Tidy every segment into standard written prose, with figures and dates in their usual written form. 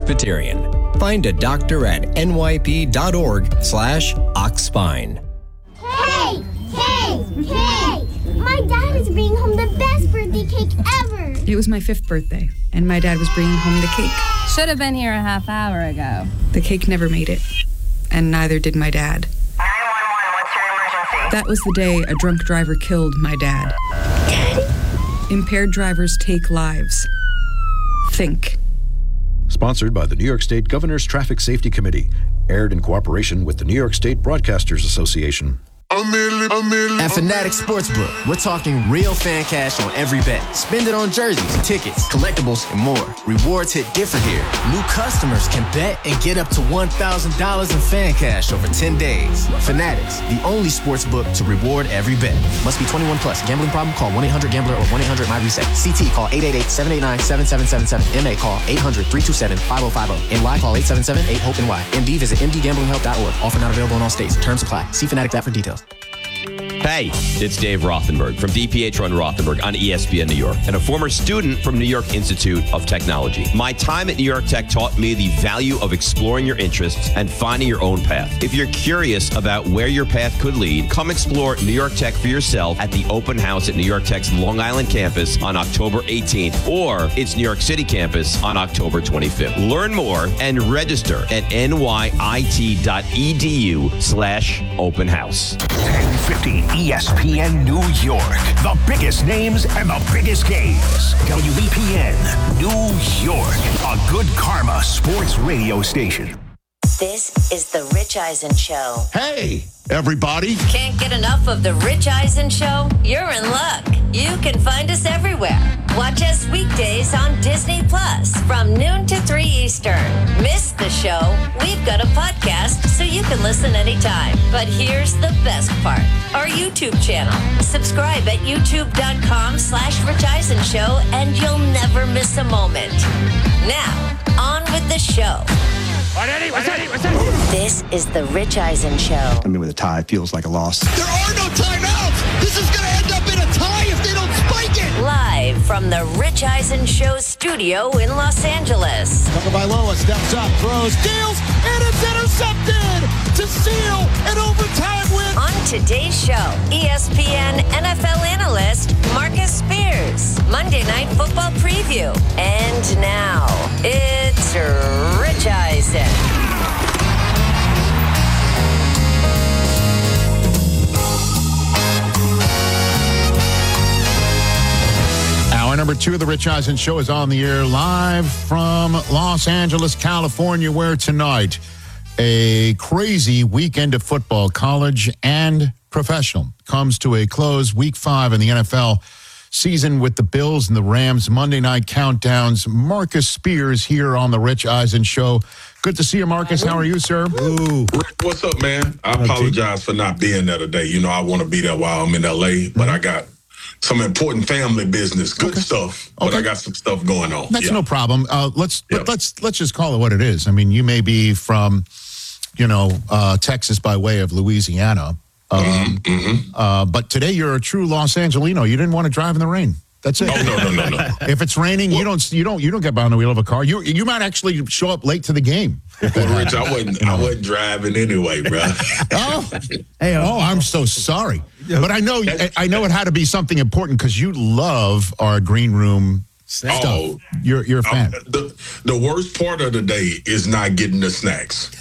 Presbyterian. Find a doctor at nyp.org/oxspine. Hey! My dad is bringing home the best birthday cake ever! It was my 5th birthday, and my dad was bringing home the cake. Should have been here a half hour ago. The cake never made it, and neither did my dad. 911, what's your emergency? That was the day a drunk driver killed my dad. Daddy? Impaired drivers take lives. Think. Sponsored by the New York State Governor's Traffic Safety Committee. Aired in cooperation with the New York State Broadcasters Association. At Fanatics Sportsbook, we're talking real fan cash on every bet. Spend it on jerseys, tickets, collectibles, and more. Rewards hit different here. New customers can bet and get up to $1,000 in fan cash over 10 days. Fanatics, the only sportsbook to reward every bet. Must be 21 plus. Gambling problem? Call 1-800-GAMBLER or 1-800-MY-RESET. CT, call 888-789-7777. MA, call 800-327-5050. NY, call 877-8-HOPE-NY. MD, visit mdgamblinghelp.org. Offer not available in all states. Terms apply. See Fanatics app for details. Hey, it's Dave Rothenberg from DPH Run Rothenberg on ESPN New York and a former student from New York Institute of Technology. My time at New York Tech taught me the value of exploring your interests and finding your own path. If you're curious about where your path could lead, come explore New York Tech for yourself at the open house at New York Tech's Long Island campus on October 18th or its New York City campus on October 25th. Learn more and register at nyit.edu/open house. 1050 ESPN New York. The biggest names and the biggest games. WEPN New York. A good karma sports radio station. This is the Rich Eisen Show. Hey, everybody. Can't get enough of the Rich Eisen Show? You're in luck. You can find us everywhere. Watch us weekdays on Disney Plus from noon to 3 Eastern. Miss the show? We've got a podcast so you can listen anytime. But here's the best part. Our YouTube channel. Subscribe at youtube.com/Rich Eisen Show and you'll never miss a moment. Now, on with the show. What's that? This is the Rich Eisen Show. I mean, with a tie, it feels like a loss. There are no timeouts. This is going to end up in a tie if they don't spike it. Live from the Rich Eisen Show studio in Los Angeles. Tagovailoa steps up, throws, deals, and it's intercepted to seal an overtime win. On today's show, ESPN NFL analyst Marcus Spears. Monday Night Football preview. And now, it's Rich Eisen. Hour number 2 of the Rich Eisen Show is on the air live from Los Angeles, California, where tonight a crazy weekend of football, college and professional, comes to a close. Week 5 in the NFL season with the Bills and the Rams. Monday night countdowns. Marcus Spears here on the Rich Eisen Show. Good to see you, Marcus. How are you, sir? Ooh. Rick, what's up, man? I apologize for not being there today. You know, I want to be there while I'm in L.A., but I got some important family business, good stuff, but I got some stuff going on. That's no problem. Let's just call it what it is. I mean, you may be from, Texas by way of Louisiana, but today you're a true Los Angelino. You didn't want to drive in the rain. That's it. Oh, no. If it's raining, you don't get behind the wheel of a car. You might actually show up late to the game. Well, Rich, I wasn't driving anyway, bro. I'm so sorry. But I know it had to be something important because you love our green room stuff. Oh, you're a fan. The worst part of the day is not getting the snacks.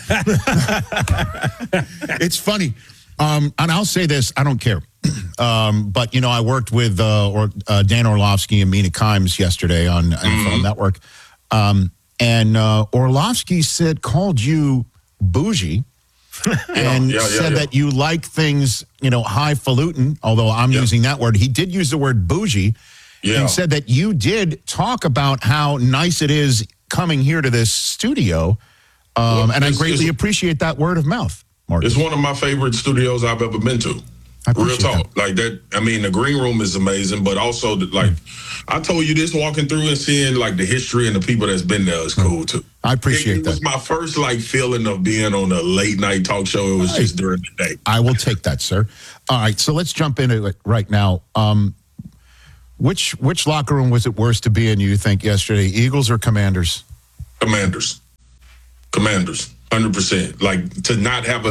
It's funny. And I'll say this, I don't care. But, I worked with Dan Orlovsky and Mina Kimes yesterday on NFL Network. And Orlovsky called you bougie and said that you like things, highfalutin, although I'm using that word. He did use the word bougie and said that you did talk about how nice it is coming here to this studio. And I greatly appreciate that word of mouth, Marcus. It's one of my favorite studios I've ever been to. Real talk. Like that. I mean, the green room is amazing, but also I told you this walking through and seeing the history and the people that's been there is cool too. I appreciate that. It was my first feeling of being on a late night talk show. It was just during the day. I will take that, sir. All right. So let's jump into it right now. Which locker room was it worse to be in, you think, yesterday? Eagles or Commanders? Commanders. Commanders. 100%. Like to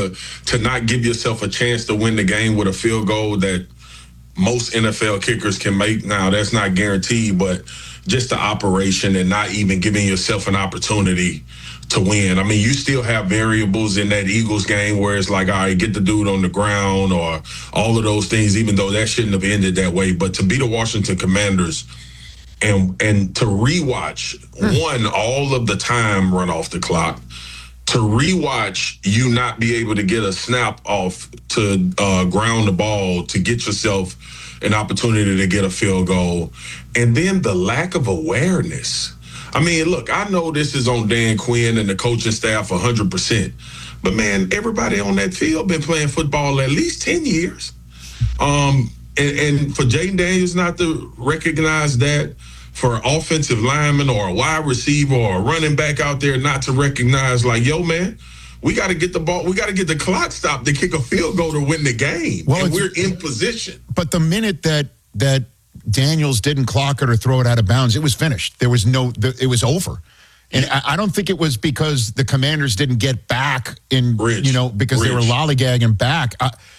not give yourself a chance to win the game with a field goal that most NFL kickers can make. Now that's not guaranteed, but just the operation and not even giving yourself an opportunity to win. I mean, you still have variables in that Eagles game where it's like, all right, get the dude on the ground or all of those things, even though that shouldn't have ended that way. But to beat the Washington Commanders and to rewatch all of the time run off the clock, to rewatch you not be able to get a snap off to ground the ball to get yourself an opportunity to get a field goal, and then the lack of awareness. I mean, look, I know this is on Dan Quinn and the coaching staff 100%, but man, everybody on that field been playing football at least 10 years. And for Jayden Daniels not to recognize that, for offensive lineman or a wide receiver or a running back out there not to recognize, like, yo, man, we got to get the ball. We got to get the clock stopped to kick a field goal to win the game. Well, and we're in position. But the minute that Daniels didn't clock it or throw it out of bounds, it was finished. There was it was over. And I don't think it was because the Commanders didn't get back because they were lollygagging back.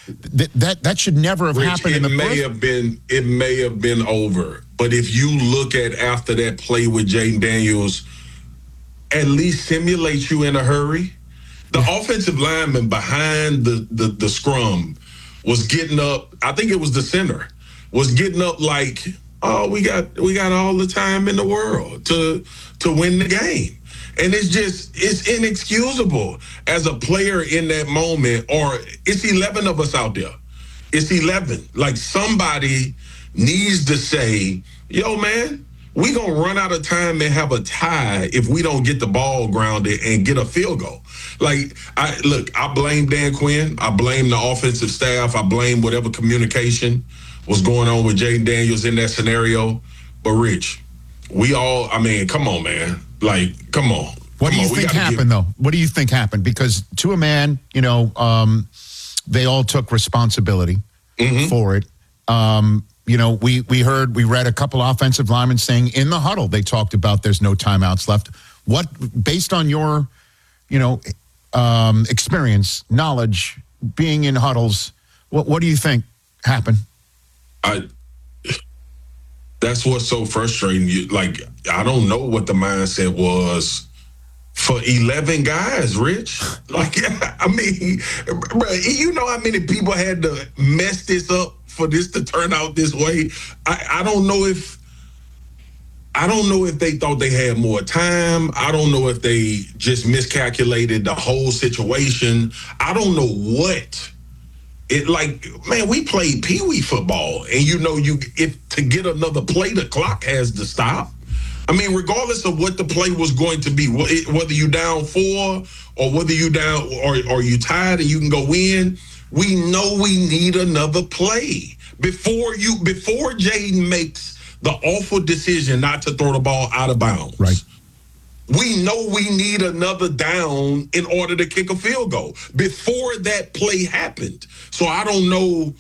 That should never have happened. It may have been over. But if you look at after that play with Jayden Daniels, at least simulate you in a hurry. The offensive lineman behind the scrum was getting up. I think it was the center was getting up like, oh, we got all the time in the world to win the game. And it's inexcusable as a player in that moment, or it's 11 of us out there. It's 11. Like somebody needs to say, yo, man, we going to run out of time and have a tie if we don't get the ball grounded and get a field goal. Like, I blame Dan Quinn. I blame the offensive staff. I blame whatever communication was going on with Jayden Daniels in that scenario. But, Rich, come on, man. Like, come on. What do you think happened, though? What do you think happened? Because to a man, they all took responsibility for it. We read a couple offensive linemen saying in the huddle, they talked about there's no timeouts left. What, based on your, experience, knowledge, being in huddles, what do you think happened? That's what's so frustrating. I don't know what the mindset was for 11 guys, Rich. Like, I mean, bro, you know how many people had to mess this up for this to turn out this way? I don't know if they thought they had more time. I don't know if they just miscalculated the whole situation. I don't know what. We played peewee football, and if to get another play, the clock has to stop. I mean, regardless of what the play was going to be, whether you down 4 or whether you down or you tied and you can go in, we know we need another play before Jayden makes the awful decision not to throw the ball out of bounds. Right. We know we need another down in order to kick a field goal before that play happened. So I don't know.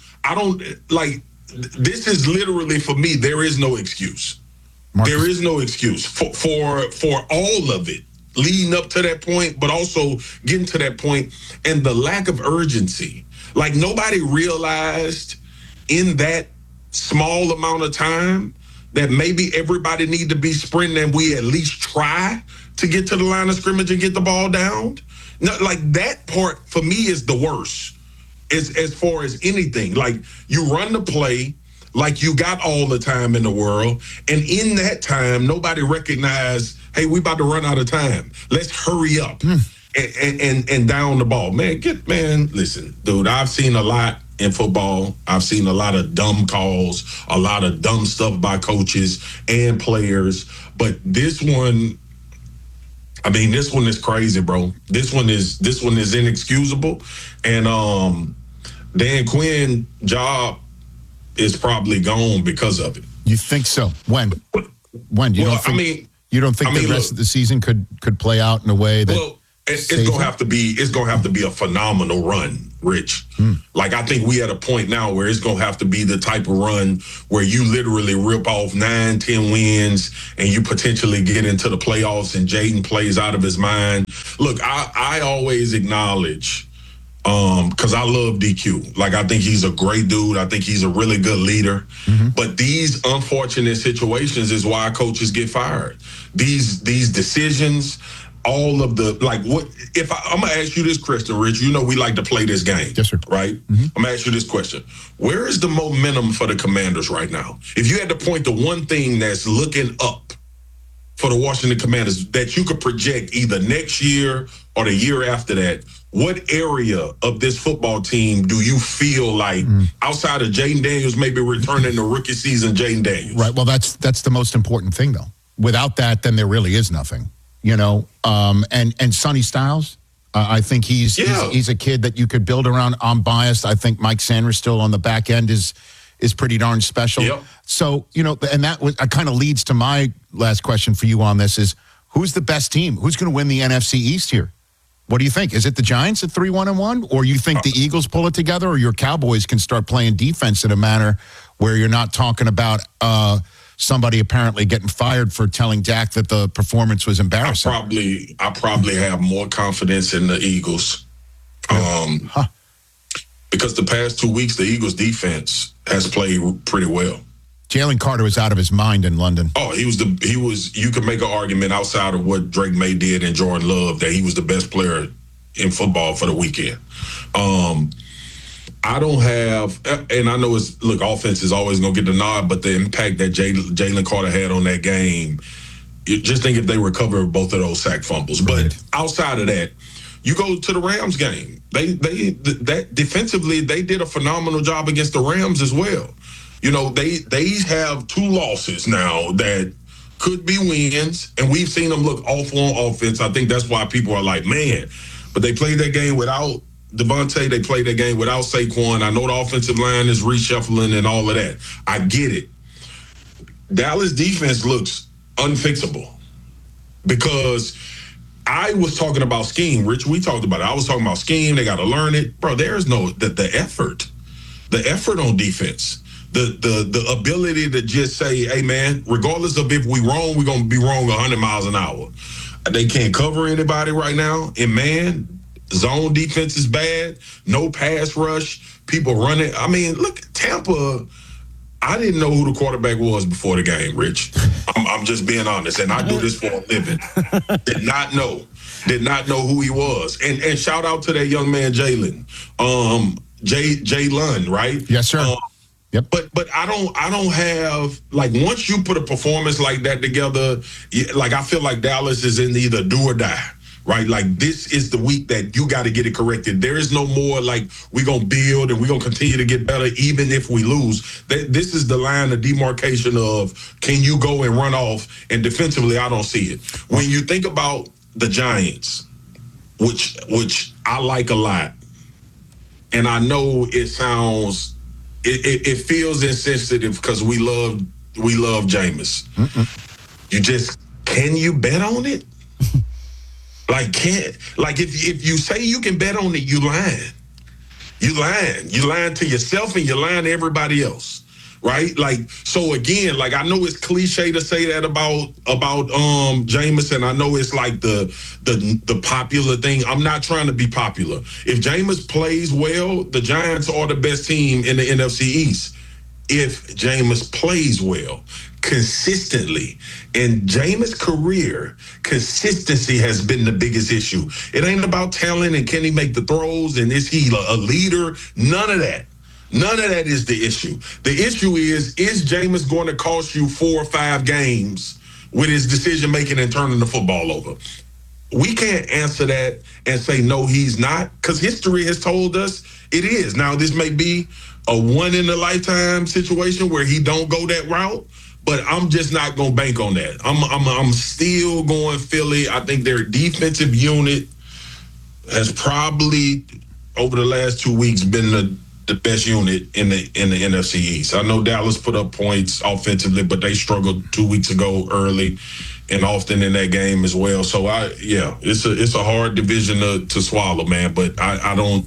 This is literally, for me, there is no excuse. Marcus. There is no excuse for all of it leading up to that point, but also getting to that point and the lack of urgency. Like, nobody realized in that small amount of time that maybe everybody need to be sprinting and we at least try to get to the line of scrimmage and get the ball down. No, like, that part for me is the worst as far as anything. Like, you run the play like you got all the time in the world, and in that time, nobody recognized, hey, we about to run out of time. Let's hurry up and down the ball. Listen, dude, I've seen a lot in football. I've seen a lot of dumb calls, a lot of dumb stuff by coaches and players. But this one is crazy, bro. This one is inexcusable. And Dan Quinn's job is probably gone because of it. You think so? When? You don't think the rest of the season could play out in a way that it's gonna have to be a phenomenal run Rich. Like, I think we at a point now where it's going to have to be the type of run where you literally rip off 9-10 wins and you potentially get into the playoffs and Jaden plays out of his mind. Look, I always acknowledge, because I love DQ. Like, I think he's a great dude. I think he's a really good leader. But these unfortunate situations is why coaches get fired. These decisions, all of the, like, what if I'm gonna ask you this question, Rich? You know we like to play this game. Yes, sir. Right? I'm gonna ask you this question. Where is the momentum for the Commanders right now? If you had to point to one thing that's looking up for the Washington Commanders that you could project either next year or the year after that, what area of this football team do you feel like, outside of Jaden Daniels maybe returning to rookie season Jaden Daniels? Right. Well, that's the most important thing, though. Without that, then there really is nothing. You know, and Sonny Styles, I think he's a kid that you could build around. I'm biased. I think Mike Sanders still on the back end is pretty darn special. Yep. So, you know, and that kind of leads to my last question for you on this is, who's the best team? Who's going to win the NFC East here? What do you think? Is it the Giants at 3-1-1, or you think the Eagles pull it together, or your Cowboys can start playing defense in a manner where you're not talking about somebody apparently getting fired for telling Dak that the performance was embarrassing? I probably have more confidence in the Eagles. Because the past 2 weeks, the Eagles defense has played pretty well. Jalen Carter was out of his mind in London. Oh, you could make an argument outside of what Drake May did and Jordan Love that he was the best player in football for the weekend. I don't have, and I know offense is always going to get the nod, but the impact that Jalen Carter had on that game, just think if they recover both of those sack fumbles. Right. But outside of that, you go to the Rams game. That defensively, they did a phenomenal job against the Rams as well. You know, they have 2 losses now that could be wins, and we've seen them look awful on offense. I think that's why people are like, man, but they played that game without Devontae, they played that game without Saquon. I know the offensive line is reshuffling and all of that. I get it. Dallas defense looks unfixable because I was talking about scheme. Rich, we talked about it. I was talking about scheme. They got to learn it. Bro, there's the effort on defense. The ability to just say, hey, man, regardless of if we wrong, we're going to be wrong 100 miles an hour. They can't cover anybody right now. And, man, zone defense is bad. No pass rush. People running. I mean, look, Tampa, I didn't know who the quarterback was before the game, Rich. I'm just being honest, and I do this for a living. Did not know who he was. And shout out to that young man, Jalen. Jay Lund, right? Yes, sir. Yep. But I don't have, like, once you put a performance like that together, like, I feel like Dallas is in either do or die, right? Like, this is the week that you got to get it corrected. There is no more like we're going to build and we're going to continue to get better even if we lose. This is the line of demarcation of, can you go and run off? And defensively, I don't see it. When you think about the Giants, which I like a lot, and I know it sounds, it feels insensitive because we love Jameis. Can you bet on it? If you say you can bet on it, you lying. You lying to yourself and you're lying to everybody else, right? Like, so again, like, I know it's cliche to say that about Jameis, and I know it's like the popular thing. I'm not trying to be popular. If Jameis plays well, the Giants are the best team in the NFC East. If Jameis plays well, consistently. In Jameis' career, consistency has been the biggest issue. It ain't about talent and can he make the throws and is he a leader? None of that. None of that is the issue. The issue is Jameis going to cost you 4 or 5 games with his decision-making and turning the football over? We can't answer that and say, no, he's not, because history has told us it is. Now, this may be a one-in-a-lifetime situation where he don't go that route, but I'm just not going to bank on that. I'm still going Philly. I think their defensive unit has probably, over the last 2 weeks, been the best unit in the NFC East. I know Dallas put up points offensively, but they struggled 2 weeks ago early and often in that game as well. So it's a hard division to swallow, man. But I don't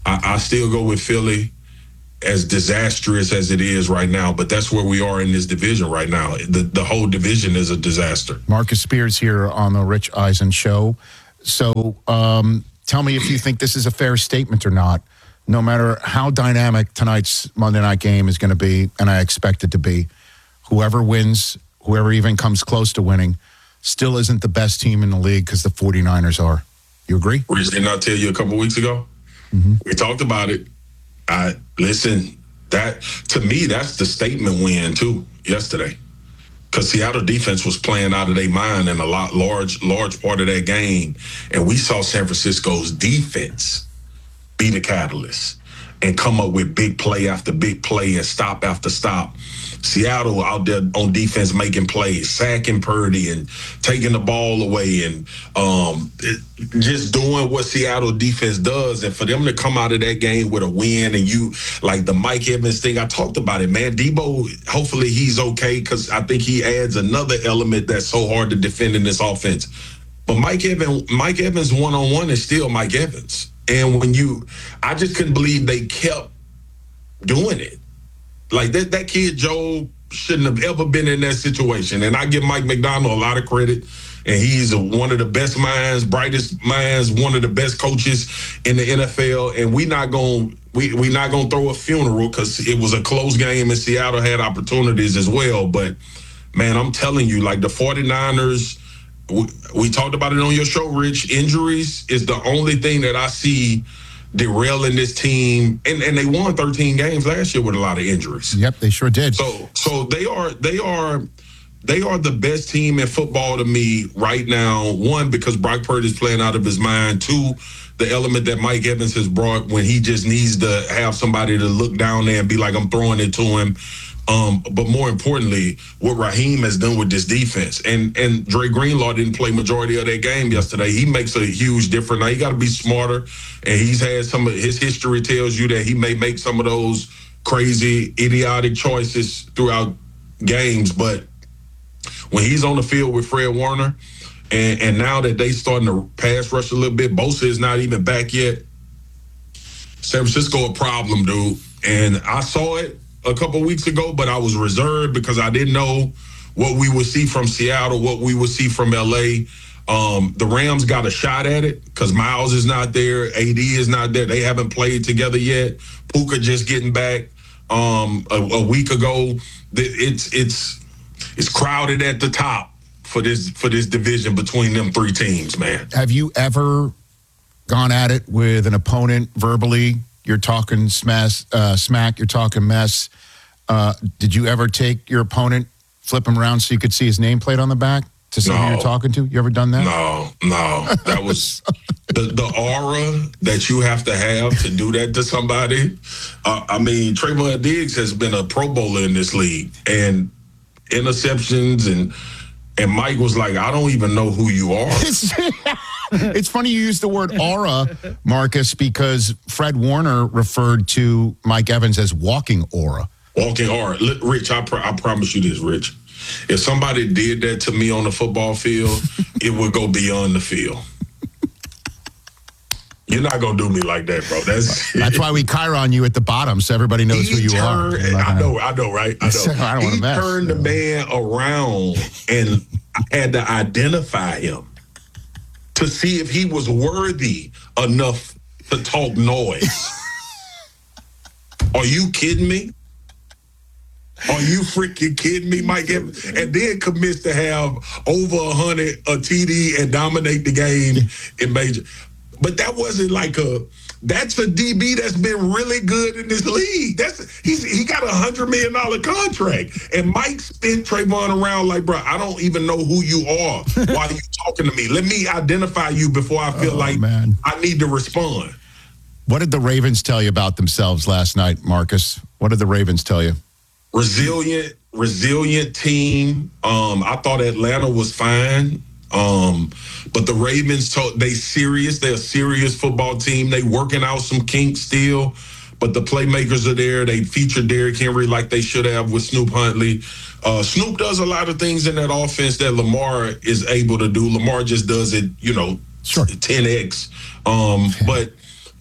I still go with Philly, as disastrous as it is right now, but that's where we are in this division right now. The whole division is a disaster. Marcus Spears here on the Rich Eisen Show. So tell me if you think this is a fair statement or not. No matter how dynamic tonight's Monday night game is going to be, and I expect it to be, whoever wins, whoever even comes close to winning, still isn't the best team in the league because the 49ers are. You agree? Rich, didn't I tell you a couple weeks ago? Mm-hmm. We talked about it. Listen, that to me, that's the statement win too yesterday, because Seattle defense was playing out of their mind in a large part of that game, and we saw San Francisco's defense be the catalyst and come up with big play after big play and stop after stop. Seattle out there on defense making plays, sacking Purdy and taking the ball away and just doing what Seattle defense does. And for them to come out of that game with a win, and you, like the Mike Evans thing, I talked about it, man. Debo, hopefully he's okay, because I think he adds another element that's so hard to defend in this offense. But Mike Evans one-on-one is still Mike Evans. And I just couldn't believe they kept doing it. Like that kid, Joe, shouldn't have ever been in that situation. And I give Mike McDonald a lot of credit. And he's one of the best minds, brightest minds, one of the best coaches in the NFL. And we're not gonna throw a funeral, because it was a close game and Seattle had opportunities as well. But man, I'm telling you, like the 49ers, we talked about it on your show, Rich. Injuries is the only thing that I see derailing this team, and they won 13 games last year with a lot of injuries. Yep, they sure did. So they are the best team in football to me right now. One, because Brock Purdy is playing out of his mind. Two, the element that Mike Evans has brought when he just needs to have somebody to look down there and be like, I'm throwing it to him. But more importantly, what Raheem has done with this defense. And Dre Greenlaw didn't play majority of that game yesterday. He makes a huge difference. Now, you got to be smarter, and he's had some of his history tells you that he may make some of those crazy, idiotic choices throughout games. But when he's on the field with Fred Warner, and now that they starting to pass rush a little bit, Bosa is not even back yet. San Francisco a problem, dude. And I saw it a couple weeks ago, but I was reserved because I didn't know what we would see from Seattle, what we would see from LA. The Rams got a shot at it because Miles is not there, AD is not there. They haven't played together yet. Puka just getting back a week ago. It's crowded at the top for this division between them three teams, man. Have you ever gone at it with an opponent verbally? You're talking smack, you're talking mess. Did you ever take your opponent, flip him around so you could see his nameplate on the back to see who you're talking to? You ever done that? No. That was the aura that you have to do that to somebody. I mean, Trayvon Diggs has been a Pro Bowler in this league, and interceptions, and Mike was like, I don't even know who you are. It's funny you use the word aura, Marcus, because Fred Warner referred to Mike Evans as walking aura. Walking aura. Rich, I promise you this, Rich. If somebody did that to me on the football field, it would go beyond the field. You're not going to do me like that, bro. That's why we chyron you at the bottom so everybody knows who you are. I know, right? I know. I don't want to mess. He turned the man around, and I had to identify him to see if he was worthy enough to talk noise. Are you kidding me? Are you freaking kidding me, Mike Evans? And then commits to have over 100, a TD, and dominate the game in major. But that wasn't like that's a DB that's been really good in this league. He got $100 million contract. And Mike spent Trayvon around like, bro, I don't even know who you are. Why are you talking to me? Let me identify you before I feel I need to respond. What did the Ravens tell you about themselves last night, Marcus? What did the Ravens tell you? Resilient team. I thought Atlanta was fine. But the Ravens, they're a serious football team. They working out some kinks still, but the playmakers are there. They featured Derrick Henry like they should have with Snoop Huntley. Snoop does a lot of things in that offense that Lamar is able to do. Lamar just does it, 10X. But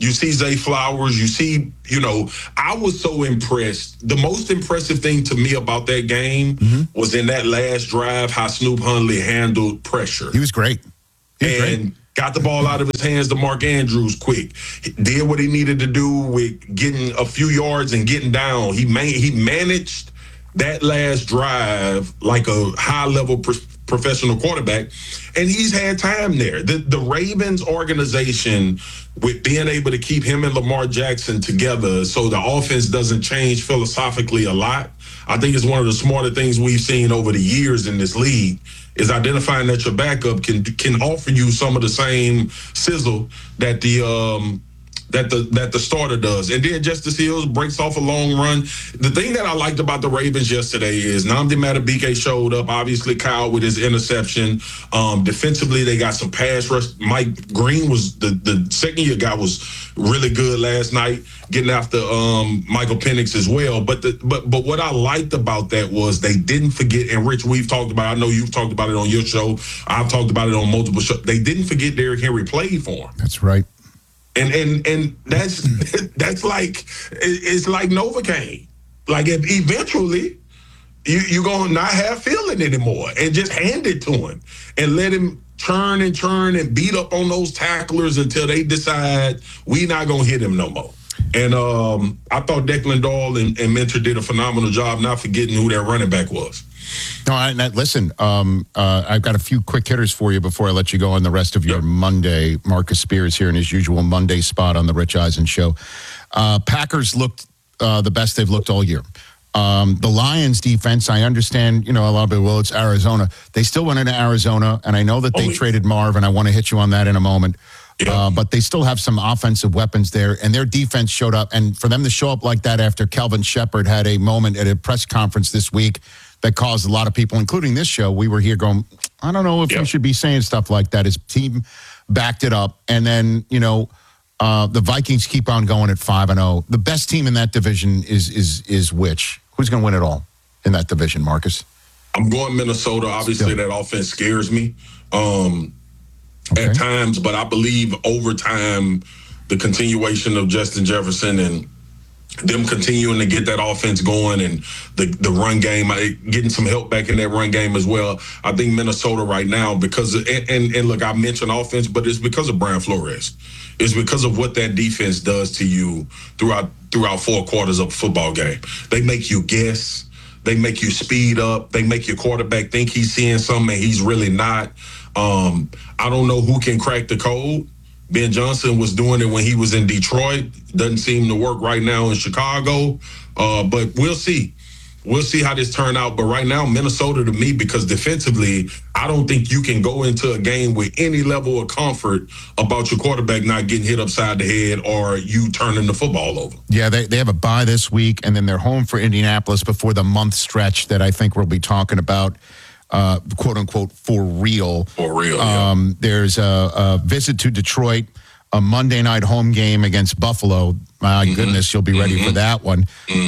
You see Zay Flowers. You see, I was so impressed. The most impressive thing to me about that game was in that last drive, how Snoop Hundley handled pressure. He was great. Got the ball out of his hands to Mark Andrews quick. He did what he needed to do with getting a few yards and getting down. He managed that last drive like a high-level professional quarterback, and he's had time there. The Ravens organization, with being able to keep him and Lamar Jackson together so the offense doesn't change philosophically a lot, I think it's one of the smarter things we've seen over the years in this league, is identifying that your backup can offer you some of the same sizzle that the starter does. And then Justice Hills breaks off a long run. The thing that I liked about the Ravens yesterday is Nnamdi Madubuike showed up, obviously Kyle with his interception. Defensively, they got some pass rush. Mike Green was the second-year guy, was really good last night, getting after Michael Penix as well. But what I liked about that was they didn't forget, and Rich, we've talked about, I know you've talked about it on your show, I've talked about it on multiple shows, they didn't forget Derrick Henry played for him. That's right. And that's like, it's like Novocaine. Like eventually you're going to not have feeling anymore, and just hand it to him and let him churn and beat up on those tacklers until they decide we're not going to hit him no more. And I thought Declan Doyle and Mentor did a phenomenal job, not forgetting who their running back was. No, listen, I've got a few quick hitters for you before I let you go on the rest of your Monday. Marcus Spears here in his usual Monday spot on the Rich Eisen Show. Packers looked the best they've looked all year. The Lions defense, I understand, a lot of people, well, it's Arizona. They still went into Arizona, and I know that they traded Marv, and I want to hit you on that in a moment. But they still have some offensive weapons there, and their defense showed up. And for them to show up like that after Kelvin Shepard had a moment at a press conference this week that caused a lot of people, including this show, we were here going, I don't know if we should be saying stuff like that. His team backed it up. And then, the Vikings keep on going at 5-0. The best team in that division is which? Who's going to win it all in that division, Marcus? I'm going Minnesota. Obviously, that offense scares me at times, but I believe over time, the continuation of Justin Jefferson and them continuing to get that offense going, and the run game, getting some help back in that run game as well. I think Minnesota right now, because and look, I mentioned offense, but it's because of Brian Flores. It's because of what that defense does to you throughout 4 quarters of a football game. They make you guess. They make you speed up. They make your quarterback think he's seeing something and he's really not. I don't know who can crack the code. Ben Johnson was doing it when he was in Detroit. Doesn't seem to work right now in Chicago. But we'll see. We'll see how this turn out. But right now, Minnesota to me, because defensively, I don't think you can go into a game with any level of comfort about your quarterback not getting hit upside the head or you turning the football over. Yeah, they have a bye this week, and then they're home for Indianapolis before the month stretch that I think we'll be talking about, quote unquote, for real. For real, There's a visit to Detroit, a Monday night home game against Buffalo. My goodness, you'll be ready for that one.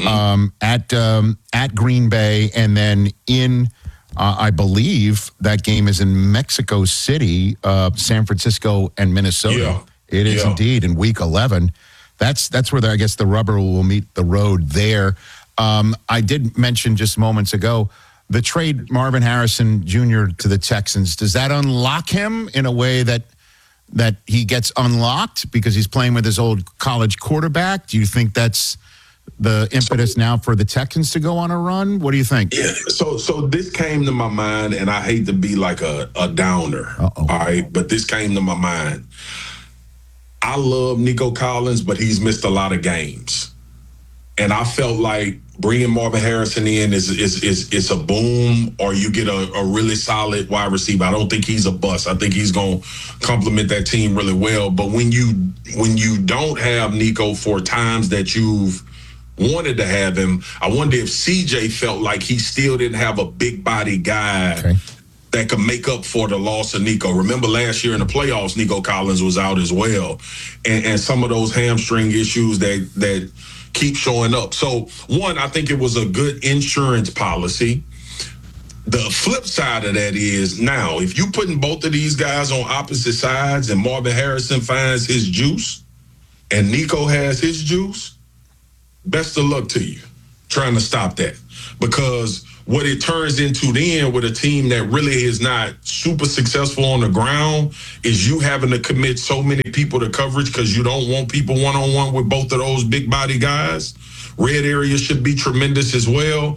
At Green Bay, and then in, I believe that game is in Mexico City, San Francisco and Minnesota. Yeah. It is indeed in Week 11. That's where I guess the rubber will meet the road there. I did mention just moments ago the trade Marvin Harrison Jr. to the Texans. Does that unlock him in a way that he gets unlocked because he's playing with his old college quarterback? Do you think that's the impetus now for the Texans to go on a run? What do you think? Yeah. So this came to my mind, and I hate to be like a downer, all right, but this came to my mind. I love Nico Collins, but he's missed a lot of games. And I felt like bringing Marvin Harrison in is a boom, or you get a really solid wide receiver. I don't think he's a bust. I think he's going to complement that team really well. But when you don't have Nico for times that you've wanted to have him, I wonder if CJ felt like he still didn't have a big body guy that could make up for the loss of Nico. Remember last year in the playoffs, Nico Collins was out as well. And some of those hamstring issues that keep showing up. So, one, I think it was a good insurance policy. The flip side of that is now, if you putting both of these guys on opposite sides and Marvin Harrison finds his juice, and Nico has his juice, best of luck to you trying to stop that. Because what it turns into then with a team that really is not super successful on the ground is you having to commit so many people to coverage because you don't want people one-on-one with both of those big body guys. Red area should be tremendous as well.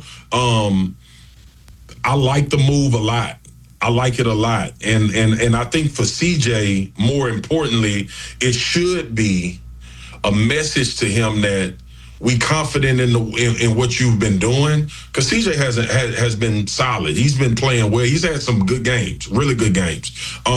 I like the move a lot. I like it a lot. And I think for CJ, more importantly, it should be a message to him that we confident in what you've been doing, because CJ has been solid. He's been playing well. He's had some good games, really good games.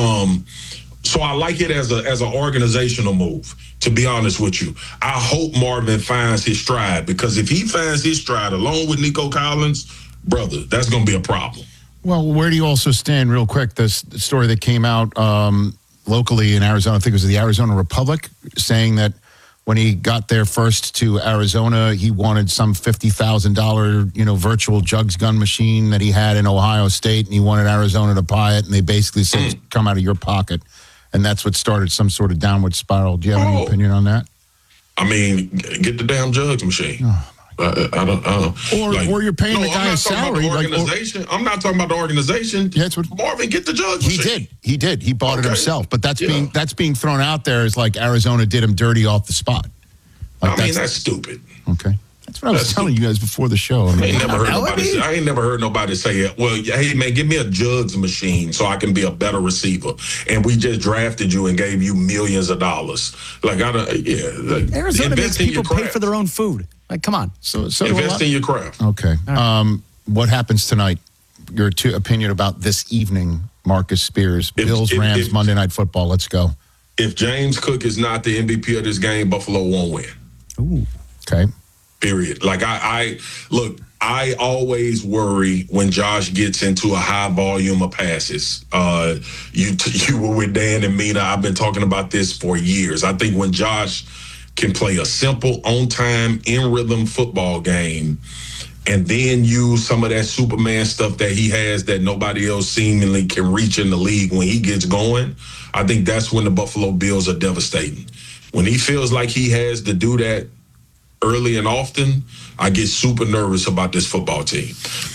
So I like it as an organizational move, to be honest with you. I hope Marvin finds his stride, because if he finds his stride along with Nico Collins, brother, that's going to be a problem. Well, where do you also stand, real quick, the story that came out locally in Arizona, I think it was the Arizona Republic, saying that when he got there first to Arizona, he wanted some $50,000, virtual jugs gun machine that he had in Ohio State, and he wanted Arizona to buy it, and they basically said, come out of your pocket. And that's what started some sort of downward spiral. Do you have any opinion on that? I mean, get the damn jugs machine. I don't. Or you're paying the guy a salary. I'm not talking about the organization. Yeah, that's what Marvin, get the jugs machine. He did. He bought it himself. But that's being thrown out there as like Arizona did him dirty off the spot. Like that's stupid. Okay. That's what I was telling you guys before the show. I ain't never heard nobody say, well, hey, man, give me a jugs machine so I can be a better receiver. And we just drafted you and gave you millions of dollars. Arizona makes people pay for their own food. Like, come on. So invest in your craft. Okay. Right. What happens tonight? Your opinion about this evening, Marcus Spears. Bills, Rams, Monday Night Football. Let's go. If James Cook is not the MVP of this game, Buffalo won't win. Ooh. Okay. Period. Like I always worry when Josh gets into a high volume of passes. You were with Dan and Mina. I've been talking about this for years. I think when Josh can play a simple, on-time, in-rhythm football game and then use some of that Superman stuff that he has that nobody else seemingly can reach in the league when he gets going, I think that's when the Buffalo Bills are devastating. When he feels like he has to do that early and often, I get super nervous about this football team.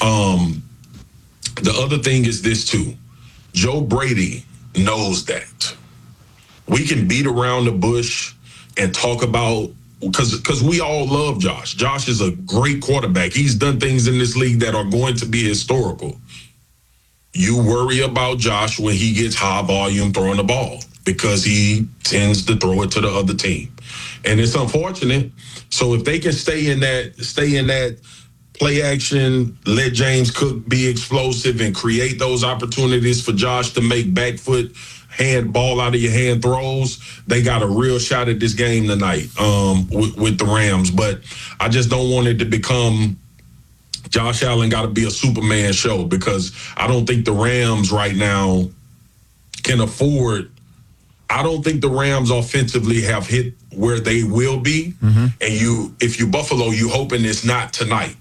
The other thing is this too. Joe Brady knows that. We can beat around the bush and talk about, because we all love Josh. Josh is a great quarterback. He's done things in this league that are going to be historical. You worry about Josh when he gets high volume throwing the ball, because he tends to throw it to the other team. And it's unfortunate. So if they can stay in that play action, let James Cook be explosive and create those opportunities for Josh to make back foot hand ball out of your hand throws, they got a real shot at this game tonight with the Rams. But I just don't want it to become Josh Allen got to be a Superman show, because I don't think the Rams right now can afford. I don't think the Rams offensively have hit where they will be. Mm-hmm. And if you Buffalo, you hoping it's not tonight.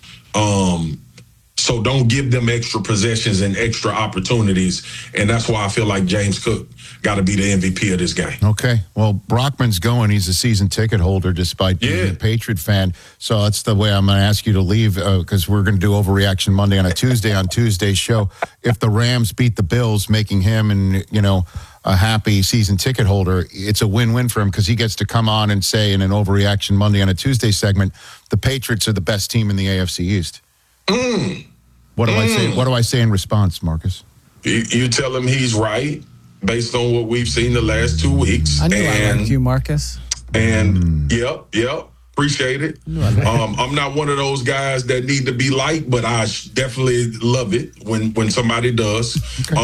So don't give them extra possessions and extra opportunities. And that's why I feel like James Cook got to be the MVP of this game. Okay. Well, Brockman's going. He's a season ticket holder despite being a Patriot fan. So that's the way I'm going to ask you to leave, because we're going to do Overreaction Monday on a Tuesday on Tuesday's show. If the Rams beat the Bills, making him and, a happy season ticket holder, it's a win-win for him, because he gets to come on and say in an Overreaction Monday on a Tuesday segment, the Patriots are the best team in the AFC East. What do I say? What do I say in response, Marcus? You tell him he's right based on what we've seen the last 2 weeks. I knew I liked you, Marcus. And yep. Appreciate it. I'm not one of those guys that need to be liked, but I definitely love it when somebody does.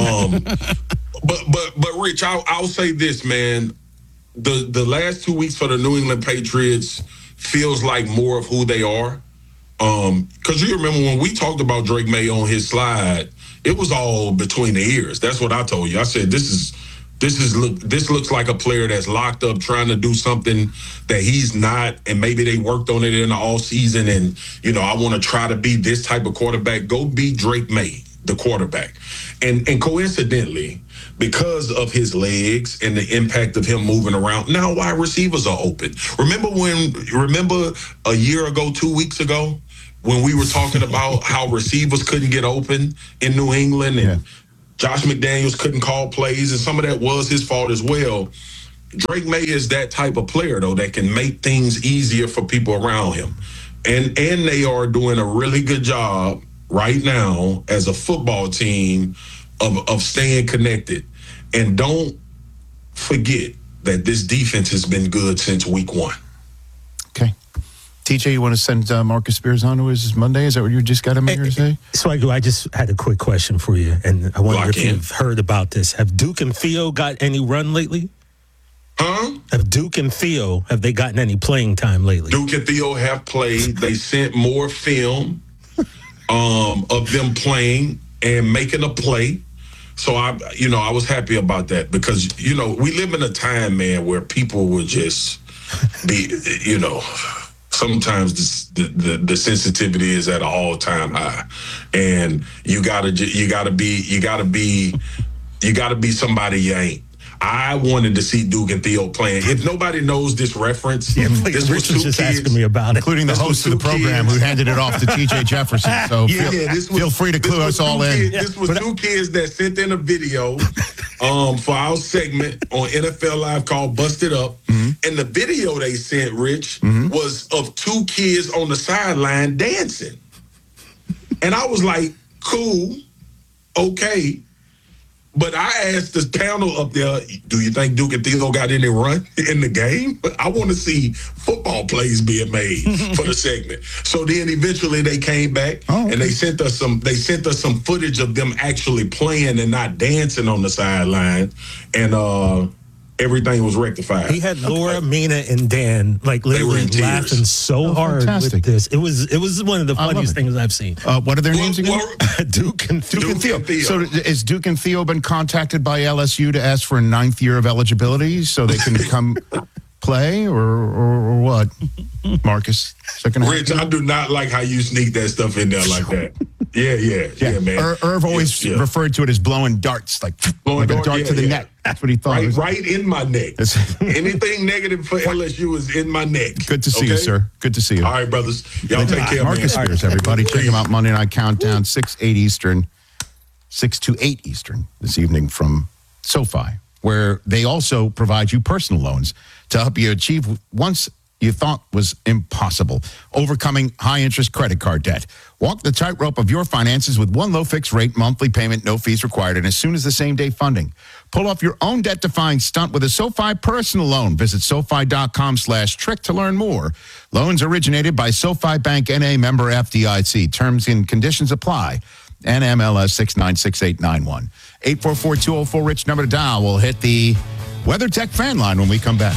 But Rich, I'll say this, man. The last 2 weeks for the New England Patriots feels like more of who they are. Because you remember when we talked about Drake May on his slide, it was all between the ears. That's what I told you. I said this looks like a player that's locked up trying to do something that he's not, and maybe they worked on it in the all season. And I want to try to be this type of quarterback. Go be Drake May, the quarterback. And coincidentally, because of his legs and the impact of him moving around. Now wide receivers are open. Remember a year ago, 2 weeks ago, when we were talking about how receivers couldn't get open in New England and Josh McDaniels couldn't call plays, and some of that was his fault as well. Drake May is that type of player, though, that can make things easier for people around him. And they are doing a really good job right now as a football team of staying connected. And don't forget that this defense has been good since week 1. Okay. TJ, you want to send Marcus Spears on to his Monday? Is that what you just got him here to say? So I just had a quick question for you, and I wonder if you've heard about this. Have Duke and Theo got any run lately? Huh? Have Duke and Theo, have they gotten any playing time lately? Duke and Theo have played. They sent more film of them playing and making a play. So I was happy about that because, we live in a time, man, where people would just be, sometimes the sensitivity is at an all-time high, and you gotta be somebody you ain't. I wanted to see Duke and Theo playing. If nobody knows this reference, this was two just kids asking me about it. Including the host of the program who handed it off to TJ Jefferson. So feel free to clue us all in. This was two kids that sent in a video for our segment on NFL Live called Busted Up. And the video they sent, Rich, was of two kids on the sideline dancing. And I was like, cool, okay. But I asked the panel up there, do you think Duke and Theo got any run in the game? I want to see football plays being made for the segment. So then eventually they came back and they sent us some footage of them actually playing and not dancing on the sideline. And everything was rectified. He had Laura, Mina, and Dan literally laughing so hard with this. It was one of the funniest things I've seen. What are their names again? Duke and Theo. So is Duke and Theo been contacted by LSU to ask for a 9th year of eligibility so they can come play or what? Marcus? Rich, I do not like how you sneak that stuff in there like that. Yeah, man. Irv always referred to it as blowing darts, blowing a dart to the neck. That's what he thought. Right in my neck. Anything negative for LSU is in my neck. Good to see you, sir. Good to see you. All right, brothers. Y'all take care, Marcus Spears, everybody. Check him out Monday Night Countdown, 6 to 8 Eastern this evening from SoFi, where they also provide you personal loans to help you achieve once you thought was impossible, overcoming high-interest credit card debt. Walk the tightrope of your finances with one low fixed rate, monthly payment, no fees required, and as soon as the same-day funding. Pull off your own debt-defying stunt with a SoFi personal loan. Visit SoFi.com/trick to learn more. Loans originated by SoFi Bank N.A. member FDIC. Terms and conditions apply. NMLS 696891. 844-204-RICH number to dial. We'll hit the WeatherTech fan line when we come back.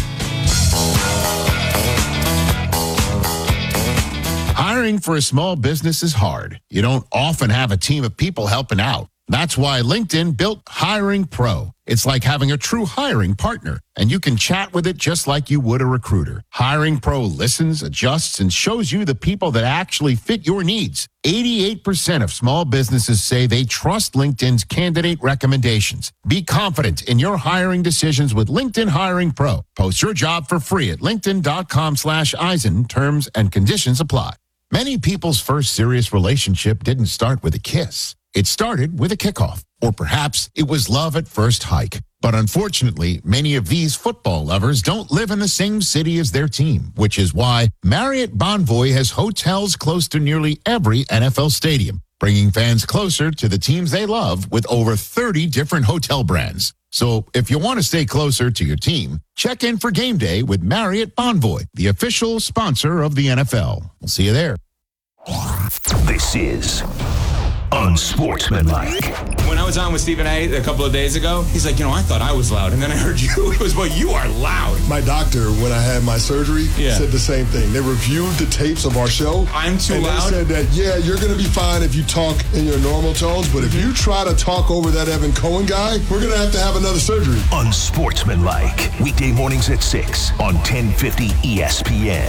Hiring for a small business is hard. You don't often have a team of people helping out. That's why LinkedIn built Hiring Pro. It's like having a true hiring partner, and you can chat with it just like you would a recruiter. Hiring Pro listens, adjusts, and shows you the people that actually fit your needs. 88% of small businesses say they trust LinkedIn's candidate recommendations. Be confident in your hiring decisions with LinkedIn Hiring Pro. Post your job for free at linkedin.com/Eisen. Terms and conditions apply. Many people's first serious relationship didn't start with a kiss. It started with a kickoff, or perhaps it was love at first hike. But unfortunately, many of these football lovers don't live in the same city as their team, which is why Marriott Bonvoy has hotels close to nearly every NFL stadium, bringing fans closer to the teams they love with over 30 different hotel brands. So if you want to stay closer to your team, check in for game day with Marriott Bonvoy, the official sponsor of the NFL. We'll see you there. This is Unsportsmanlike. When I was on with Stephen A. a couple of days ago, he's like, I thought I was loud. And then I heard you. It was, well, you are loud. My doctor, when I had my surgery, said the same thing. They reviewed the tapes of our show. I'm too and loud? They said that, you're going to be fine if you talk in your normal tones, but if you try to talk over that Evan Cohen guy, we're going to have another surgery. Unsportsmanlike. Weekday mornings at 6 on 1050 ESPN.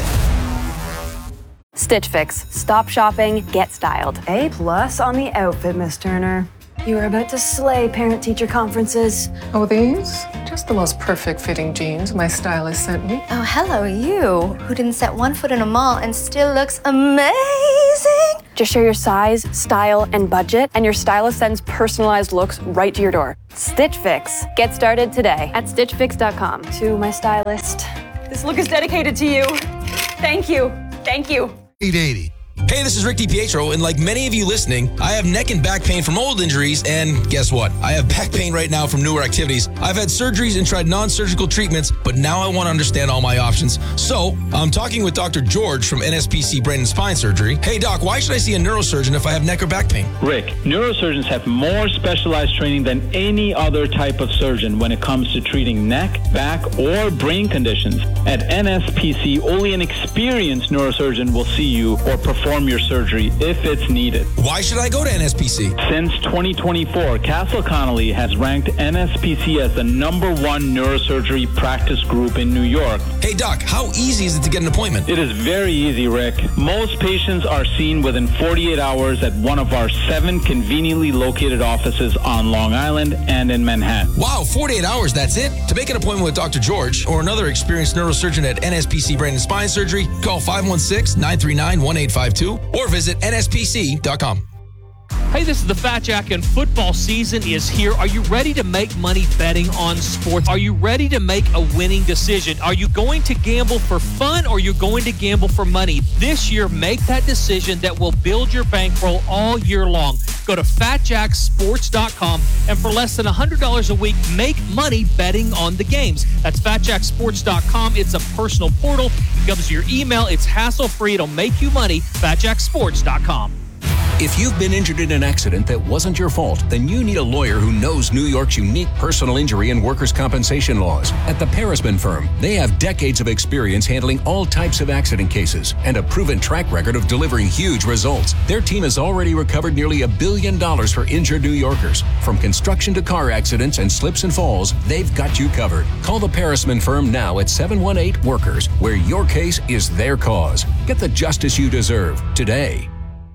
Stitch Fix. Stop shopping, get styled. A+ on the outfit, Miss Turner. You are about to slay parent-teacher conferences. Oh, these? Just the most perfect fitting jeans my stylist sent me. Oh, hello, you, who didn't set one foot in a mall and still looks amazing. Just share your size, style, and budget, and your stylist sends personalized looks right to your door. Stitch Fix. Get started today at stitchfix.com. To my stylist, this look is dedicated to you. Thank you. Thank you. 880. Hey, this is Rick DiPietro, and like many of you listening, I have neck and back pain from old injuries, and guess what? I have back pain right now from newer activities. I've had surgeries and tried non-surgical treatments, but now I want to understand all my options. So, I'm talking with Dr. George from NSPC Brain and Spine Surgery. Hey, Doc, why should I see a neurosurgeon if I have neck or back pain? Rick, neurosurgeons have more specialized training than any other type of surgeon when it comes to treating neck, back, or brain conditions. At NSPC, only an experienced neurosurgeon will see you or perform your surgery if it's needed. Why should I go to NSPC? Since 2024, Castle Connolly has ranked NSPC as the #1 neurosurgery practice group in New York. Hey, Doc, how easy is it to get an appointment? It is very easy, Rick. Most patients are seen within 48 hours at one of our 7 conveniently located offices on Long Island and in Manhattan. Wow, 48 hours, that's it? To make an appointment with Dr. George or another experienced neurosurgeon at NSPC Brain and Spine Surgery, call 516-939-1852 or visit nspc.com. Hey, this is the Fat Jack, and football season is here. Are you ready to make money betting on sports? Are you ready to make a winning decision? Are you going to gamble for fun, or are you going to gamble for money? This year, make that decision that will build your bankroll all year long. Go to fatjacksports.com, and for less than $100 a week, make money betting on the games. That's fatjacksports.com. It's a personal portal. It comes to your email. It's hassle-free. It'll make you money. fatjacksports.com. If you've been injured in an accident that wasn't your fault, then you need a lawyer who knows New York's unique personal injury and workers' compensation laws. At the Parisman Firm, they have decades of experience handling all types of accident cases and a proven track record of delivering huge results. Their team has already recovered nearly $1 billion for injured New Yorkers. From construction to car accidents and slips and falls, they've got you covered. Call the Parisman Firm now at 718-WORKERS, where your case is their cause. Get the justice you deserve today.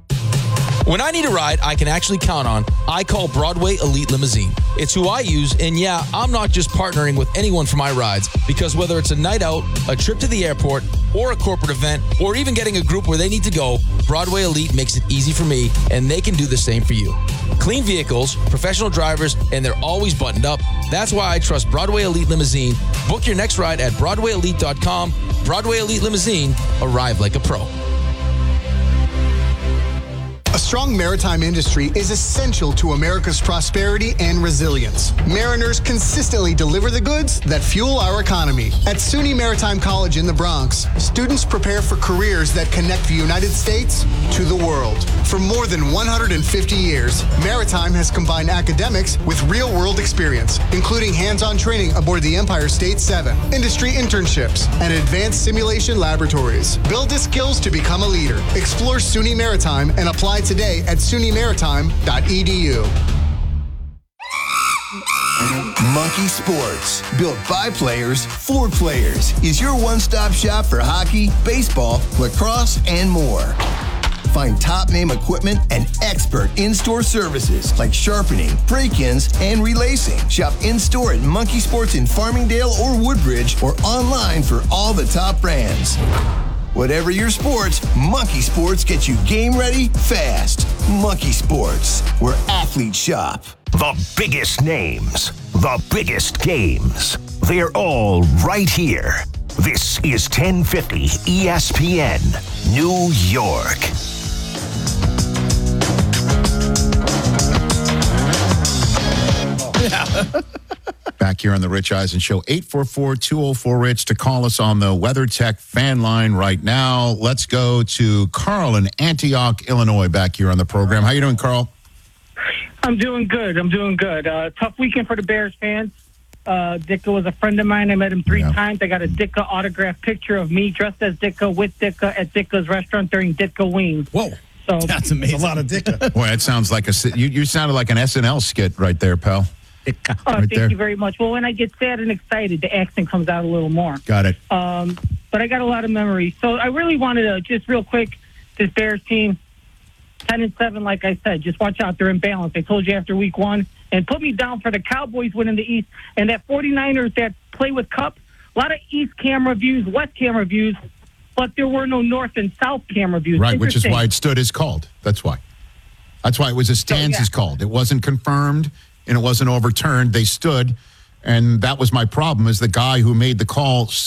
When I need a ride I can actually count on, I call Broadway Elite Limousine. It's who I use, and yeah, I'm not just partnering with anyone for my rides, because whether it's a night out, a trip to the airport, or a corporate event, or even getting a group where they need to go, Broadway Elite makes it easy for me, and they can do the same for you. Clean vehicles, professional drivers, and they're always buttoned up. That's why I trust Broadway Elite Limousine. Book your next ride at BroadwayElite.com. Broadway Elite Limousine, arrive like a pro. A strong maritime industry is essential to America's prosperity and resilience. Mariners consistently deliver the goods that fuel our economy. At SUNY Maritime College in the Bronx, students prepare for careers that connect the United States to the world. For more than 150 years, Maritime has combined academics with real-world experience, including hands-on training aboard the Empire State 7, industry internships, and advanced simulation laboratories. Build the skills to become a leader. Explore SUNY Maritime and apply today at sunymaritime.edu. Monkey Sports, built by players for players, is your one-stop shop for hockey, baseball, lacrosse, and more. Find top-name equipment and expert in-store services like sharpening, break-ins, and relacing. Shop in-store at Monkey Sports in Farmingdale or Woodbridge, or online for all the top brands. Whatever your sports, Monkey Sports gets you game ready fast. Monkey Sports, where athletes shop. The biggest names, the biggest games. They're all right here. This is 1050 ESPN, New York. Back here on the Rich Eisen Show, 844-204-RICH to call us on the WeatherTech fan line right now. Let's go to Carl in Antioch, Illinois, back here on the program. How you doing, Carl? I'm doing good. Tough weekend for the Bears fans. Ditka was a friend of mine. I met him 3 times. I got a Ditka autographed picture of me dressed as Ditka with Ditka at Ditka's restaurant during Ditka Wings. Whoa. So that's amazing. That's a lot of Ditka. Boy, that sounds like you sounded like an SNL skit right there, pal. Thank you very much. Well, when I get sad and excited, the accent comes out a little more. Got it. But I got a lot of memories. So I really wanted to, just real quick, this Bears team, 10-7, like I said. Just watch out. They're imbalanced. I told you after week 1. And put me down for the Cowboys winning the East. And that 49ers that play with Cup, a lot of East camera views, West camera views, but there were no North and South camera views. Right, which is why it stood as called. That's why. That's why it was a stands as called. It wasn't confirmed and it wasn't overturned. They stood, and that was my problem, is the guy who made the call